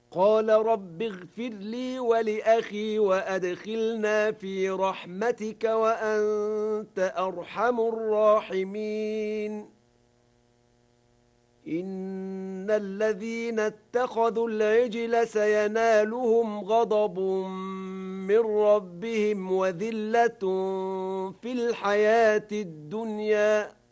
قال رب اغفر لي ولأخي وأدخلنا في رحمتك وأنت أرحم الراحمين إن الذين اتخذوا العجل سينالهم غضب من ربهم وذلة في الحياة الدنيا